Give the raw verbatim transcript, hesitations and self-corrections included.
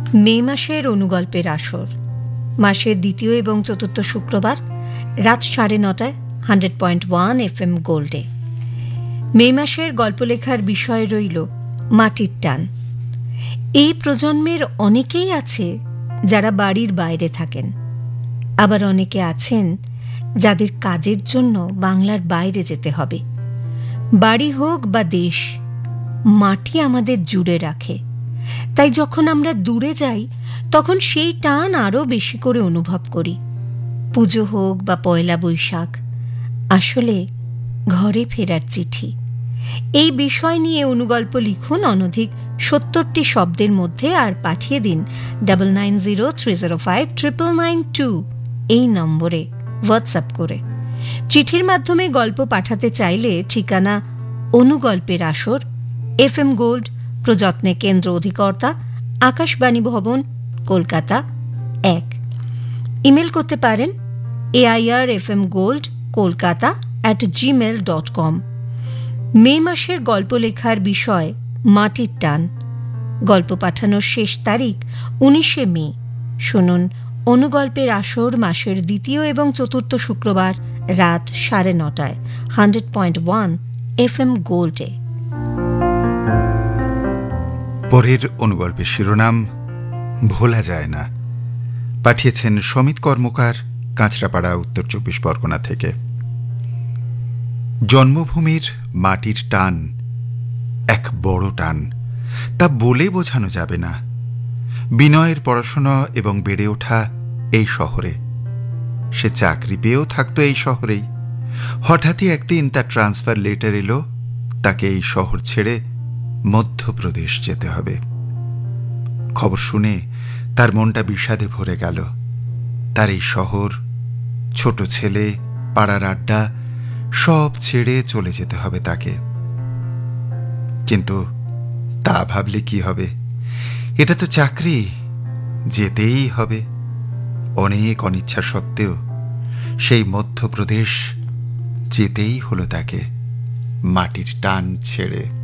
মে মাসের অনুগল্পের আসর, মাসের দ্বিতীয় এবং চতুর্থ শুক্রবার রাত সাড়ে নটায় hundred point one F M গোল্ডে। মে মাসের গল্প লেখার বিষয় রইল মাটির টান। এই প্রজন্মের অনেকেই আছে যারা বাড়ির বাইরে থাকেন, আবার অনেকে আছেন যাদের কাজের জন্য বাংলার বাইরে যেতে হবে। বাড়ি হোক বা দেশ, মাটি আমাদের জুড়ে রাখে। তাই যখন আমরা দূরে যাই তখন সেই টান আরও বেশি করে অনুভব করি। পুজো হোক বা পয়লা বৈশাখ, আসলে ঘরে ফেরার চিঠি। এই বিষয় নিয়ে অনুগল্প লিখুন অনধিক সত্তরটি শব্দের মধ্যে, আর পাঠিয়ে দিন double nine zero three zero five triple nine two এই নম্বরে হোয়াটসঅ্যাপ করে। চিঠির মাধ্যমে গল্প পাঠাতে চাইলে ঠিকানা অনুগল্পের আসর, এফ এম গোল্ড, প্রযত্নে কেন্দ্র অধিকর্তা, আকাশবাণী ভবন, কলকাতা এক। ইমেল করতে পারেন AIR F M gold Kolkata at Gmail dot com. মে মাসের গল্প লেখার বিষয় মাটির টান। গল্প পাঠানোর শেষ তারিখ উনিশে মে। শুনুন অনুগল্পের আসর মাসের দ্বিতীয় এবং চতুর্থ শুক্রবার রাত সাড়ে নটায় hundred point one F M গোল্ডে। পরের অনুগল্পের শিরোনাম ভোলা যায় না। পাঠিয়েছেন সমিত কর্মকার, কাঁচরাপাড়া, উত্তর চব্বিশ পরগনা থেকে। জন্মভূমির মাটির টান এক বড় টান, তা বলে বোঝানো যাবে না। বিনয়ের পড়াশোনা এবং বেড়ে ওঠা এই শহরে, সে চাকরি পেয়েও থাকতো এই শহরেই। হঠাৎই একদিন তার ট্রান্সফার লেটার এলো, তাকে এই শহর ছেড়ে মধ্যপ্রদেশ যেতে হবে। খবর শুনে তার মনটা বিষাদে ভরে গেল। তার এই শহর, ছোট ছেলে, পাড়ার আড্ডা সব ছেড়ে চলে যেতে হবে তাকে। কিন্তু তা ভাবলে কি হবে? এটা তো চাকরি, যেতেই হবে। অনেক অনিচ্ছা সত্ত্বেও সেই মধ্যপ্রদেশ যেতেই হলো তাকে, মাটির টান ছেড়ে।